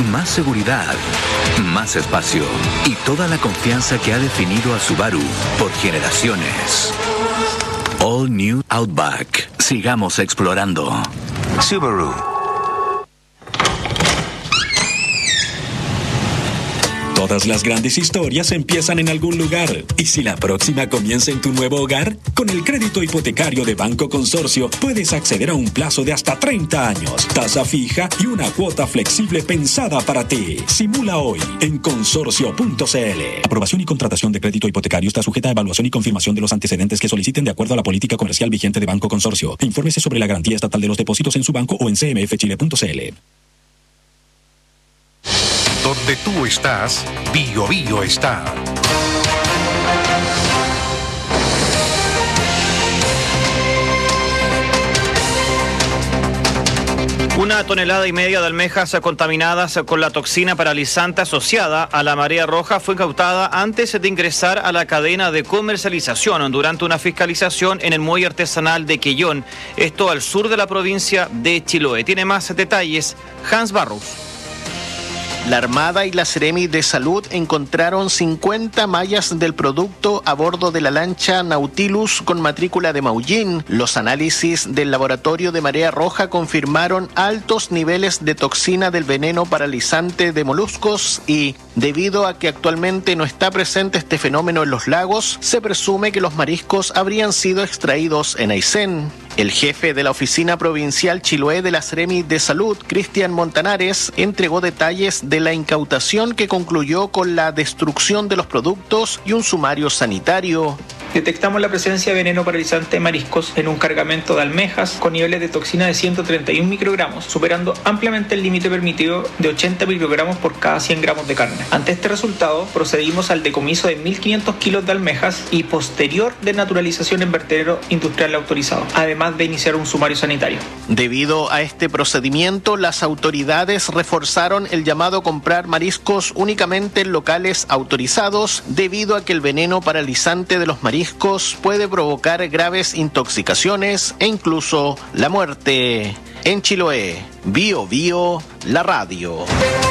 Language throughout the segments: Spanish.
más seguridad, más espacio y toda la confianza que ha definido a Subaru por generaciones. All New Outback. Sigamos explorando. Subaru. Todas las grandes historias empiezan en algún lugar. ¿Y si la próxima comienza en tu nuevo hogar? Con el crédito hipotecario de Banco Consorcio puedes acceder a un plazo de hasta 30 años, tasa fija y una cuota flexible pensada para ti. Simula hoy en consorcio.cl. Aprobación y contratación de crédito hipotecario está sujeta a evaluación y confirmación de los antecedentes que soliciten de acuerdo a la política comercial vigente de Banco Consorcio. Infórmese sobre la garantía estatal de los depósitos en su banco o en cmfchile.cl. Donde tú estás, Bio Bio está. Una tonelada y media de almejas contaminadas con la toxina paralizante asociada a la marea roja fue incautada antes de ingresar a la cadena de comercialización durante una fiscalización en el muelle artesanal de Quellón, esto al sur de la provincia de Chiloé. Tiene más detalles Hans Barros. La Armada y la Seremi de Salud encontraron 50 mallas del producto a bordo de la lancha Nautilus con matrícula de Maullín. Los análisis del laboratorio de marea roja confirmaron altos niveles de toxina del veneno paralizante de moluscos y, debido a que actualmente no está presente este fenómeno en los lagos, se presume que los mariscos habrían sido extraídos en Aysén. El jefe de la Oficina Provincial Chiloé de la Seremi de Salud, Cristian Montanares, entregó detalles de la incautación que concluyó con la destrucción de los productos y un sumario sanitario. Detectamos la presencia de veneno paralizante de mariscos en un cargamento de almejas con niveles de toxina de 131 microgramos, superando ampliamente el límite permitido de 80 microgramos por cada 100 gramos de carne. Ante este resultado, procedimos al decomiso de 1.500 kilos de almejas y posterior desnaturalización en vertedero industrial autorizado, además de iniciar un sumario sanitario. Debido a este procedimiento, las autoridades reforzaron el llamado a comprar mariscos únicamente en locales autorizados, debido a que el veneno paralizante de los mariscos puede provocar graves intoxicaciones e incluso la muerte. En Chiloé, Bio Bio, la radio.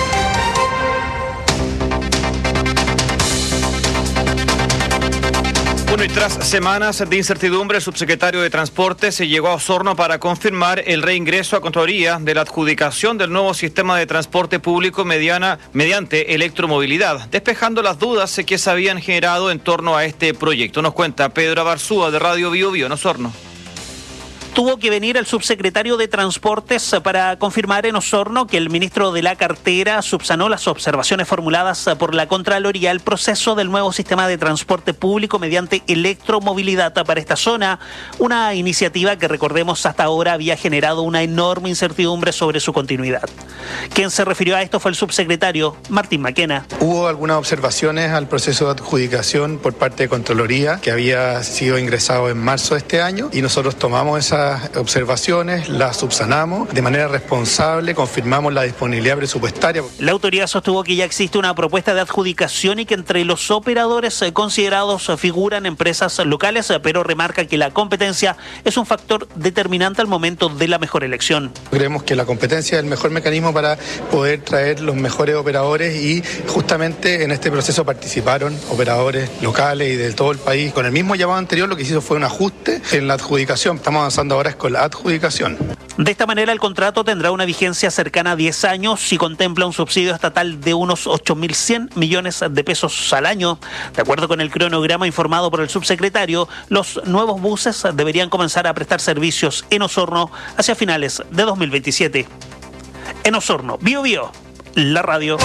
Bueno, y tras semanas de incertidumbre, el subsecretario de Transporte se llegó a Osorno para confirmar el reingreso a Contraloría de la adjudicación del nuevo sistema de transporte público mediante electromovilidad, despejando las dudas que se habían generado en torno a este proyecto. Nos cuenta Pedro Abarzúa de Radio Bio Bio en Osorno. Tuvo que venir el subsecretario de Transportes para confirmar en Osorno que el ministro de la cartera subsanó las observaciones formuladas por la Contraloría al proceso del nuevo sistema de transporte público mediante electromovilidad para esta zona, una iniciativa que, recordemos, hasta ahora había generado una enorme incertidumbre sobre su continuidad. Quien se refirió a esto fue el subsecretario Martín Maquena. Hubo algunas observaciones al proceso de adjudicación por parte de Contraloría que había sido ingresado en marzo de este año y nosotros tomamos esas observaciones, las subsanamos de manera responsable, confirmamos la disponibilidad presupuestaria. La autoridad sostuvo que ya existe una propuesta de adjudicación y que entre los operadores considerados figuran empresas locales, pero remarca que la competencia es un factor determinante al momento de la mejor elección. Creemos que la competencia es el mejor mecanismo para poder traer los mejores operadores y justamente en este proceso participaron operadores locales y de todo el país. Con el mismo llamado anterior lo que se hizo fue un ajuste en la adjudicación. Estamos avanzando ahora con la adjudicación. De esta manera el contrato tendrá una vigencia cercana a 10 años y contempla un subsidio estatal de unos 8.100 millones de pesos al año. De acuerdo con el cronograma informado por el subsecretario, los nuevos buses deberían comenzar a prestar servicios en Osorno hacia finales de 2027. En Osorno, Bio Bio, la radio.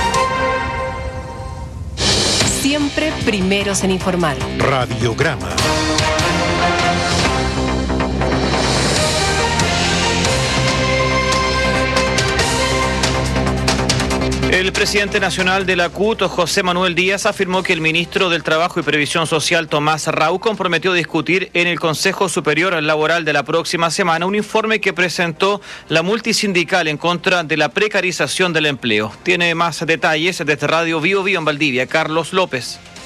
Siempre primeros en informar. Radiograma. El presidente nacional de la CUT, José Manuel Díaz, afirmó que el ministro del Trabajo y Previsión Social, Tomás Rau, comprometió discutir en el Consejo Superior Laboral de la próxima semana un informe que presentó la multisindical en contra de la precarización del empleo. Tiene más detalles desde Radio Bio Bio en Valdivia, Carlos López.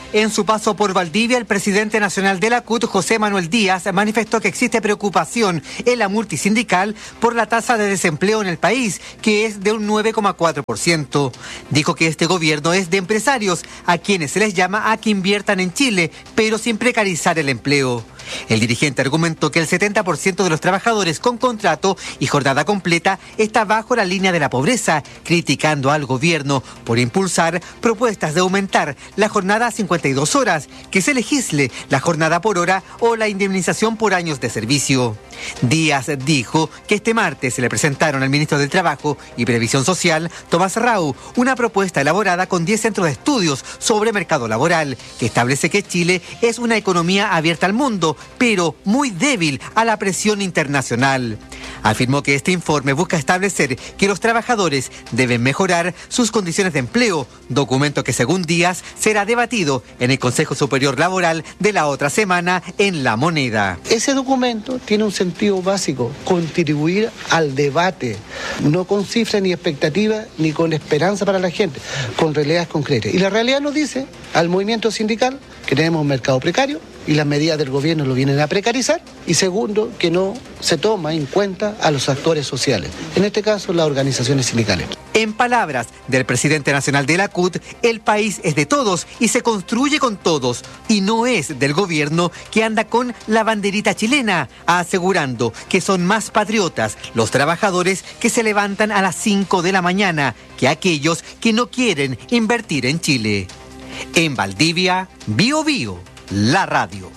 En su paso por Valdivia, el presidente nacional de la CUT, José Manuel Díaz, manifestó que existe preocupación en la multisindical por la tasa de desempleo en el país, que es de un 9,4%. Dijo que este gobierno es de empresarios, a quienes se les llama a que inviertan en Chile, pero sin precarizar el empleo. El dirigente argumentó que el 70% de los trabajadores con contrato y jornada completa está bajo la línea de la pobreza, criticando al gobierno por impulsar propuestas de aumentar la jornada a 52 horas, que se legisle la jornada por hora o la indemnización por años de servicio. Díaz dijo que este martes se le presentaron al ministro del Trabajo y Previsión Social, Tomás Rau, una propuesta elaborada con 10 centros de estudios sobre mercado laboral, que establece que Chile es una economía abierta al mundo, pero muy débil a la presión internacional. Afirmó que este informe busca establecer que los trabajadores deben mejorar sus condiciones de empleo, documento que según Díaz será debatido en el Consejo Superior Laboral de la otra semana en La Moneda. Ese documento tiene un sentido básico: contribuir al debate, no con cifras ni expectativas ni con esperanza para la gente, con realidades concretas. Y la realidad nos dice al movimiento sindical que tenemos un mercado precario y las medidas del gobierno lo vienen a precarizar, y segundo, que no se toma en cuenta a los actores sociales, en este caso las organizaciones sindicales. En palabras del presidente nacional de la CUT, el país es de todos y se construye con todos, y no es del gobierno que anda con la banderita chilena, asegurando que son más patriotas los trabajadores que se levantan a las 5 de la mañana que aquellos que no quieren invertir en Chile. En Valdivia, Bío Bío, la radio.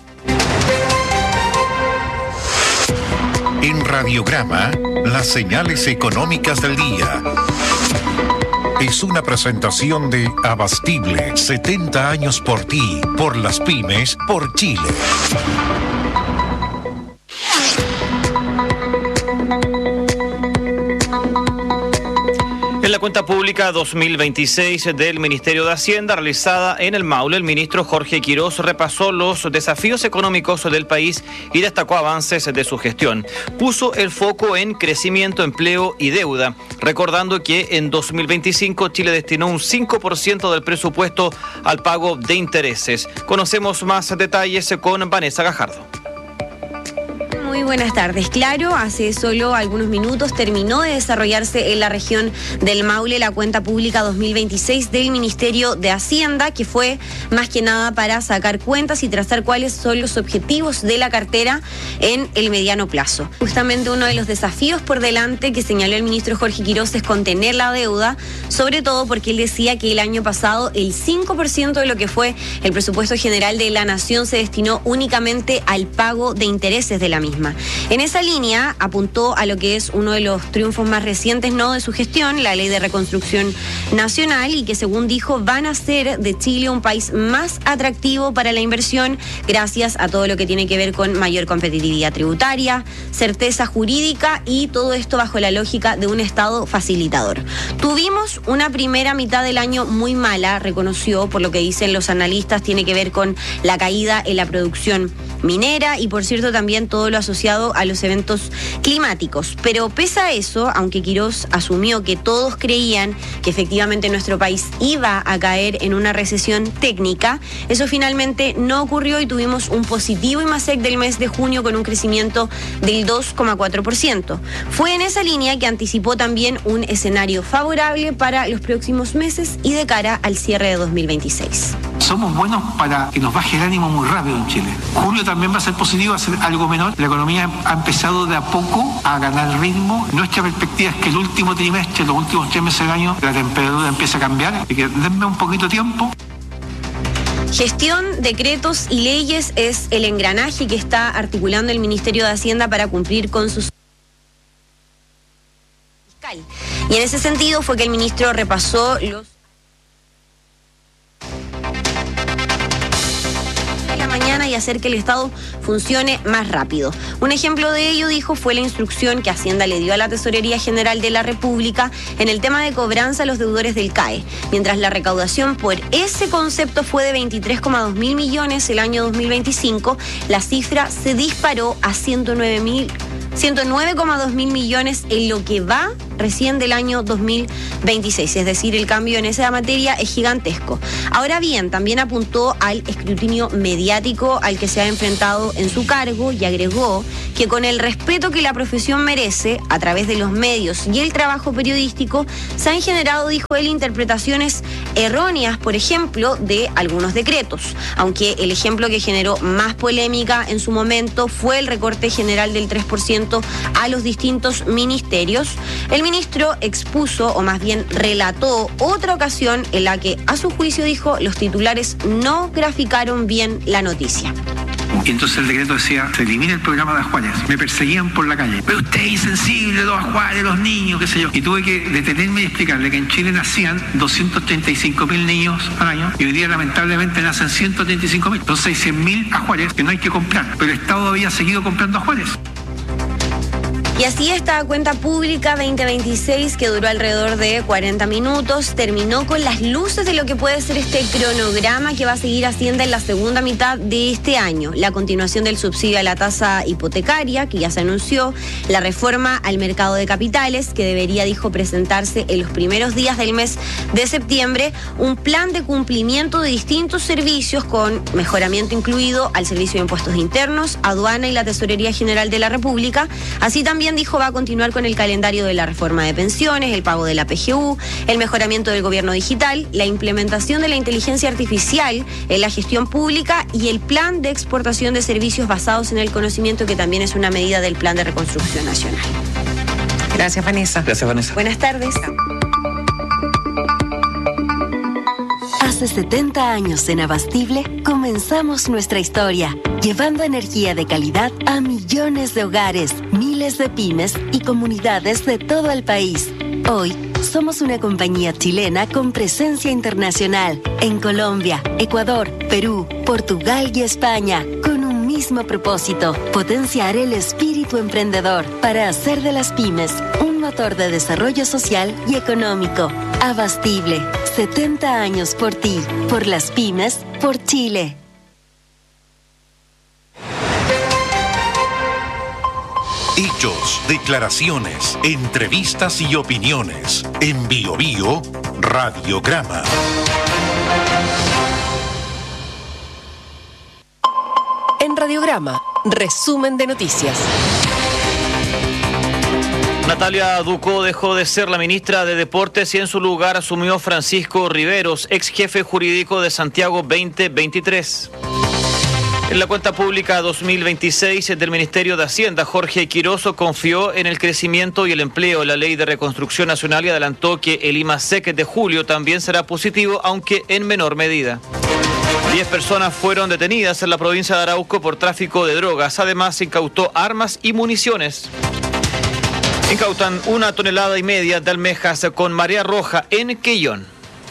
En Radiograma, las señales económicas del día. Es una presentación de Abastible, 70 años por ti, por las pymes, por Chile. En la cuenta pública 2026 del Ministerio de Hacienda realizada en el Maule, el ministro Jorge Quirós repasó los desafíos económicos del país y destacó avances de su gestión. Puso el foco en crecimiento, empleo y deuda, recordando que en 2025 Chile destinó un 5% del presupuesto al pago de intereses. Conocemos más detalles con Vanessa Gajardo. Muy buenas tardes. Claro, hace solo algunos minutos terminó de desarrollarse en la región del Maule la cuenta pública 2026 del Ministerio de Hacienda, que fue más que nada para sacar cuentas y trazar cuáles son los objetivos de la cartera en el mediano plazo. Justamente uno de los desafíos por delante que señaló el ministro Jorge Quirós es contener la deuda, sobre todo porque él decía que el año pasado el 5% de lo que fue el presupuesto general de la nación se destinó únicamente al pago de intereses de la misma. En esa línea apuntó a lo que es uno de los triunfos más recientes de su gestión, la Ley de Reconstrucción Nacional, y que según dijo van a hacer de Chile un país más atractivo para la inversión gracias a todo lo que tiene que ver con mayor competitividad tributaria, certeza jurídica y todo esto bajo la lógica de un Estado facilitador. Tuvimos una primera mitad del año muy mala, reconoció, por lo que dicen los analistas, tiene que ver con la caída en la producción minera y por cierto también todo lo asociado a los eventos climáticos. Pero pese a eso, aunque Quirós asumió que todos creían que efectivamente nuestro país iba a caer en una recesión técnica, eso finalmente no ocurrió y tuvimos un positivo IMASEC del mes de junio con un crecimiento del 2,4%. Fue en esa línea que anticipó también un escenario favorable para los próximos meses y de cara al cierre de 2026. Somos buenos para que nos baje el ánimo muy rápido en Chile. Julio también va a ser positivo, va a ser algo menor. La economía ha empezado de a poco a ganar ritmo. Nuestra perspectiva es que el último trimestre, los últimos 3 meses del año, la temperatura empieza a cambiar. Así que denme un poquito de tiempo. Gestión, decretos y leyes es el engranaje que está articulando el Ministerio de Hacienda para cumplir con sus fiscal. Y en ese sentido fue que el ministro repasó los y hacer que el Estado funcione más rápido. Un ejemplo de ello, dijo, fue la instrucción que Hacienda le dio a la Tesorería General de la República en el tema de cobranza a los deudores del CAE. Mientras la recaudación por ese concepto fue de 23,2 mil millones el año 2025, la cifra se disparó a 109,2 mil millones en lo que va recién del año 2026. Es decir, el cambio en esa materia es gigantesco. Ahora bien, también apuntó al escrutinio mediático al que se ha enfrentado en su cargo y agregó que con el respeto que la profesión merece, a través de los medios y el trabajo periodístico, se han generado, dijo él, interpretaciones erróneas, por ejemplo, de algunos decretos. Aunque el ejemplo que generó más polémica en su momento fue el recorte general del 3% a los distintos ministerios, el ministro expuso, o más bien relató, otra ocasión en la que, a su juicio, dijo, los titulares no graficaron bien la noticia. Y entonces el decreto decía, se elimina el programa de Ajuares. Me perseguían por la calle. Pero usted es insensible, los Ajuares, los niños, qué sé yo. Y tuve que detenerme y explicarle que en Chile nacían 235.000 niños al año y hoy día lamentablemente nacen 135.000. Entonces hay 100.000 Ajuares que no hay que comprar. Pero el Estado había seguido comprando Ajuares. Y así esta cuenta pública 2026, que duró alrededor de 40 minutos, terminó con las luces de lo que puede ser este cronograma que va a seguir Hacienda en la segunda mitad de este año. La continuación del subsidio a la tasa hipotecaria, que ya se anunció, la reforma al mercado de capitales, que debería, dijo, presentarse en los primeros días del mes de septiembre, un plan de cumplimiento de distintos servicios con mejoramiento incluido al Servicio de Impuestos Internos, Aduana y la Tesorería General de la República. Así también, dijo, va a continuar con el calendario de la reforma de pensiones, el pago de la PGU, el mejoramiento del gobierno digital, la implementación de la inteligencia artificial en la gestión pública y el plan de exportación de servicios basados en el conocimiento, que también es una medida del Plan de Reconstrucción Nacional. Gracias, Vanessa. Gracias, Vanessa. Buenas tardes. Hace 70 años en Abastible comenzamos nuestra historia, llevando energía de calidad a millones de hogares, miles de pymes y comunidades de todo el país. Hoy somos una compañía chilena con presencia internacional en Colombia, Ecuador, Perú, Portugal y España, con un mismo propósito: potenciar el espíritu emprendedor para hacer de las pymes un motor de desarrollo social y económico. Abastible, 70 años por ti, por las pymes, por Chile. Hechos, declaraciones, entrevistas y opiniones. En Bio Bio, Radiograma. En Radiograma, resumen de noticias. Natalia Ducó dejó de ser la ministra de Deportes y en su lugar asumió Francisco Riveros, ex jefe jurídico de Santiago 2023. En la cuenta pública 2026 del Ministerio de Hacienda, Jorge Quiroso confió en el crecimiento y el empleo. La Ley de Reconstrucción Nacional y adelantó que el IMASEC de julio también será positivo, aunque en menor medida. 10 personas fueron detenidas en la provincia de Arauco por tráfico de drogas. Además, se incautó armas y municiones. Incautan 1,5 toneladas de almejas con marea roja en Quellón.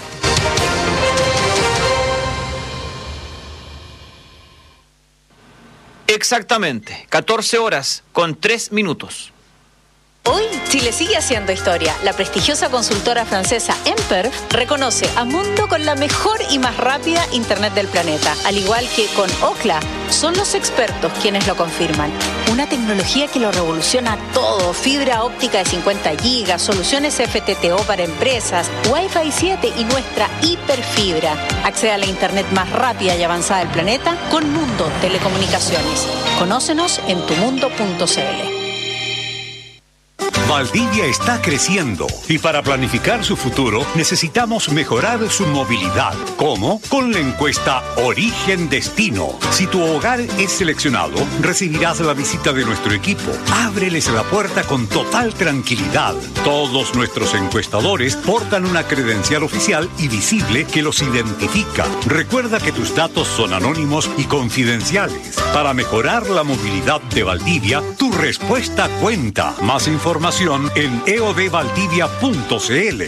Exactamente, 14 horas con 3 minutos. Hoy, Chile sigue haciendo historia. La prestigiosa consultora francesa Emper reconoce a Mundo con la mejor y más rápida Internet del planeta. Al igual que con Ookla, son los expertos quienes lo confirman. Una tecnología que lo revoluciona todo. Fibra óptica de 50 gigas, soluciones FTTO para empresas, Wi-Fi 7 y nuestra hiperfibra. Accede a la Internet más rápida y avanzada del planeta con Mundo Telecomunicaciones. Conócenos en tumundo.cl. Valdivia está creciendo y para planificar su futuro necesitamos mejorar su movilidad. ¿Cómo? Con la encuesta Origen Destino. Si tu hogar es seleccionado, recibirás la visita de nuestro equipo. Ábreles la puerta con total tranquilidad. Todos nuestros encuestadores portan una credencial oficial y visible que los identifica. Recuerda que tus datos son anónimos y confidenciales. Para mejorar la movilidad de Valdivia, tu respuesta cuenta. Más información en eodvaldivia.cl.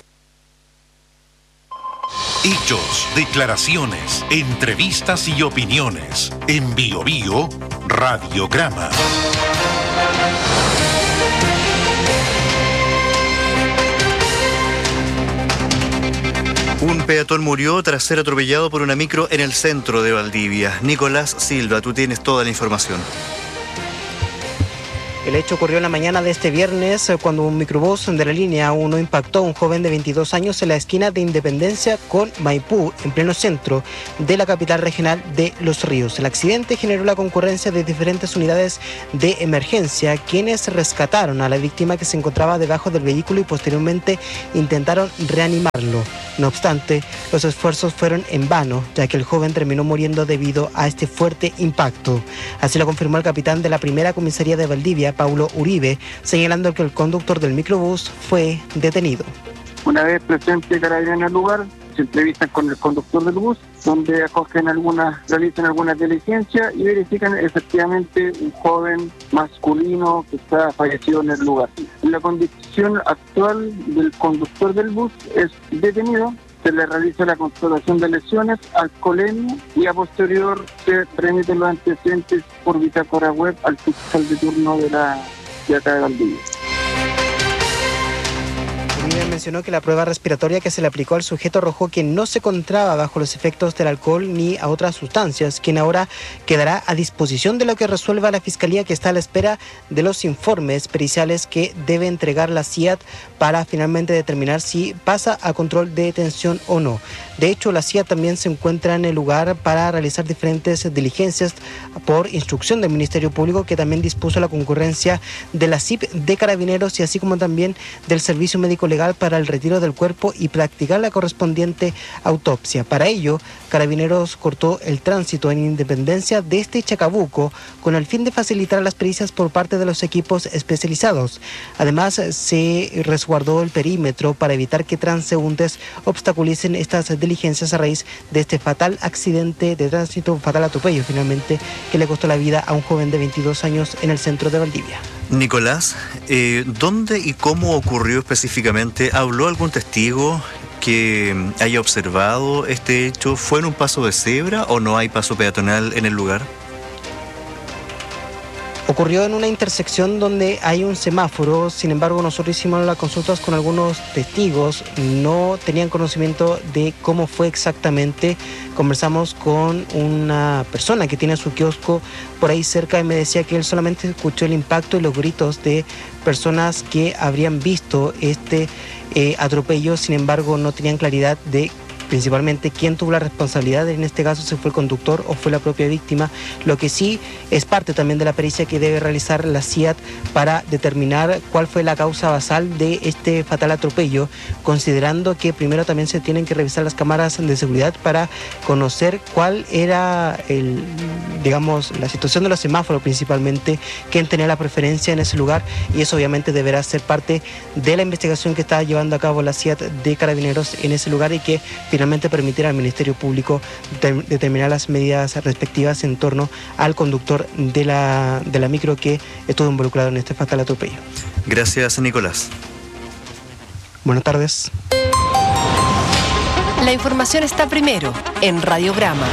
Hechos, declaraciones, entrevistas y opiniones. En Bio Bio, Radiograma. Un peatón murió tras ser atropellado por una micro en el centro de Valdivia. Nicolás Silva, tú tienes toda la información. El hecho ocurrió en la mañana de este viernes cuando un microbús de la línea 1 impactó a un joven de 22 años en la esquina de Independencia con Maipú, en pleno centro de la capital regional de Los Ríos. El accidente generó la concurrencia de diferentes unidades de emergencia, quienes rescataron a la víctima que se encontraba debajo del vehículo y posteriormente intentaron reanimarlo. No obstante, los esfuerzos fueron en vano, ya que el joven terminó muriendo debido a este fuerte impacto. Así lo confirmó el capitán de la primera comisaría de Valdivia, Paulo Uribe, señalando que el conductor del microbús fue detenido. Una vez presente Carabineros en el lugar, se entrevistan con el conductor del bus, donde realizan algunas diligencias y verifican efectivamente un joven masculino que está fallecido en el lugar. La condición actual del conductor del bus es detenido. Se le realiza la constatación de lesiones, alcoholemia y a posterior se remiten los antecedentes por bitácora web al fiscal de turno de acá de Valdivia. Mencionó que la prueba respiratoria que se le aplicó al sujeto arrojó que no se encontraba bajo los efectos del alcohol ni a otras sustancias, quien ahora quedará a disposición de lo que resuelva la Fiscalía, que está a la espera de los informes periciales que debe entregar la CIAT para finalmente determinar si pasa a control de detención o no. De hecho, la CIAT también se encuentra en el lugar para realizar diferentes diligencias por instrucción del Ministerio Público, que también dispuso la concurrencia de la CIP de Carabineros y así como también del Servicio Médico Legal para el retiro del cuerpo y practicar la correspondiente autopsia. Para ello, Carabineros cortó el tránsito en Independencia desde Chacabuco con el fin de facilitar las pericias por parte de los equipos especializados. Además, se resguardó el perímetro para evitar que transeúntes obstaculicen estas diligencias a raíz de este fatal accidente de tránsito, fatal atropello finalmente, que le costó la vida a un joven de 22 años en el centro de Valdivia. Nicolás, ¿dónde y cómo ocurrió específicamente? ¿Habló algún testigo que haya observado este hecho? ¿Fue en un paso de cebra o no hay paso peatonal en el lugar? Ocurrió en una intersección donde hay un semáforo. Sin embargo, nosotros hicimos las consultas con algunos testigos, no tenían conocimiento de cómo fue exactamente. Conversamos con una persona que tiene su kiosco por ahí cerca y me decía que él solamente escuchó el impacto y los gritos de personas que habrían visto este atropello. Sin embargo, no tenían claridad de principalmente quién tuvo la responsabilidad, en este caso si fue el conductor o fue la propia víctima. Lo que sí es parte también de la pericia que debe realizar la CIAT para determinar cuál fue la causa basal de este fatal atropello, considerando que primero también se tienen que revisar las cámaras de seguridad para conocer cuál era la situación de los semáforos principalmente, quién tenía la preferencia en ese lugar, y eso obviamente deberá ser parte de la investigación que está llevando a cabo la CIAT de Carabineros en ese lugar y que finalmente permitirá al Ministerio Público determinar las medidas respectivas en torno al conductor de la micro que estuvo involucrado en este fatal atropello. Gracias, Nicolás. Buenas tardes. La información está primero en Radiograma.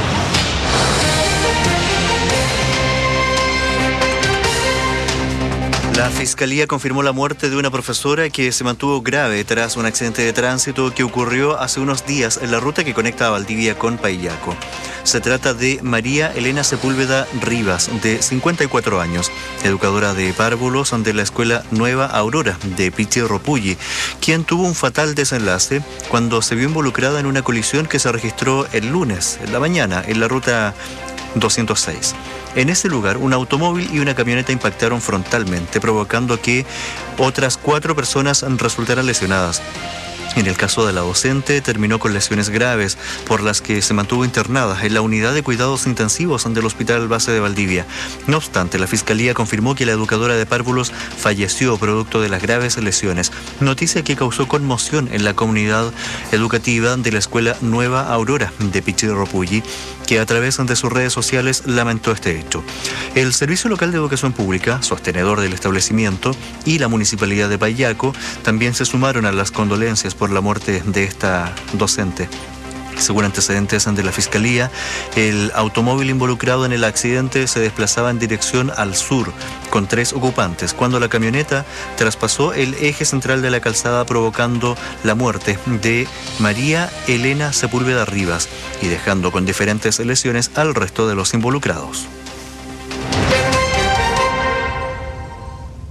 La Fiscalía confirmó la muerte de una profesora que se mantuvo grave tras un accidente de tránsito que ocurrió hace unos días en la ruta que conecta a Valdivia con Paillaco. Se trata de María Elena Sepúlveda Rivas, de 54 años, educadora de párvulos de la Escuela Nueva Aurora de Pichirropulli, quien tuvo un fatal desenlace cuando se vio involucrada en una colisión que se registró el lunes, en la mañana, en la ruta 206. En ese lugar, un automóvil y una camioneta impactaron frontalmente, provocando que otras 4 personas resultaran lesionadas. En el caso de la docente, terminó con lesiones graves, por las que se mantuvo internada en la unidad de cuidados intensivos del Hospital Base de Valdivia. No obstante, la Fiscalía confirmó que la educadora de párvulos falleció producto de las graves lesiones, noticia que causó conmoción en la comunidad educativa de la Escuela Nueva Aurora de Pichirropulli, que a través de sus redes sociales lamentó este hecho. El Servicio Local de Educación Pública, sostenedor del establecimiento, y la Municipalidad de Paillaco también se sumaron a las condolencias por la muerte de esta docente. Según antecedentes de la Fiscalía, el automóvil involucrado en el accidente se desplazaba en dirección al sur con 3 ocupantes, cuando la camioneta traspasó el eje central de la calzada, provocando la muerte de María Elena Sepúlveda Rivas y dejando con diferentes lesiones al resto de los involucrados.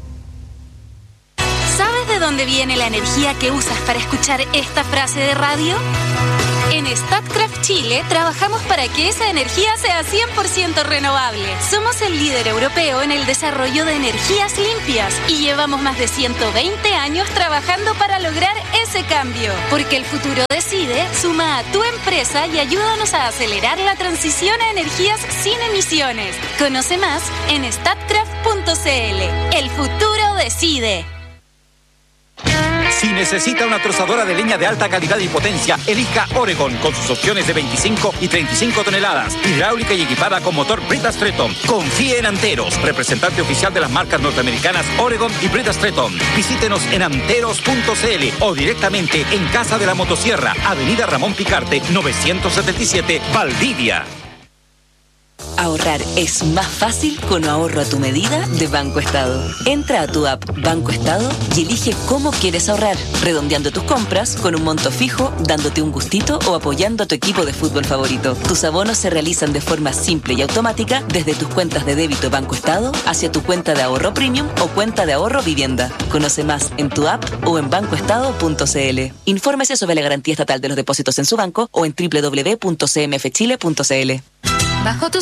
viene la energía que usas para escuchar esta frase de radio? En Statkraft Chile trabajamos para que esa energía sea 100% renovable. Somos el líder europeo en el desarrollo de energías limpias y llevamos más de 120 años trabajando para lograr ese cambio. Porque el futuro decide, suma a tu empresa y ayúdanos a acelerar la transición a energías sin emisiones. Conoce más en statkraft.cl. El futuro decide. Si necesita una trozadora de leña de alta calidad y potencia, elija Oregon con sus opciones de 25 y 35 toneladas, hidráulica y equipada con motor Brita Stretton. Confíe en Anteros, representante oficial de las marcas norteamericanas Oregon y Brita Stretton. Visítenos en anteros.cl o directamente en Casa de la Motosierra, Avenida Ramón Picarte, 977, Valdivia. Ahorrar es más fácil con ahorro a tu medida de Banco Estado. Entra a tu app Banco Estado y elige cómo quieres ahorrar, redondeando tus compras con un monto fijo, dándote un gustito o apoyando a tu equipo de fútbol favorito. Tus abonos se realizan de forma simple y automática desde tus cuentas de débito Banco Estado hacia tu cuenta de ahorro premium o cuenta de ahorro vivienda. Conoce más en tu app o en bancoestado.cl. Infórmese sobre la garantía estatal de los depósitos en su banco o en www.cmfchile.cl. Bajo tu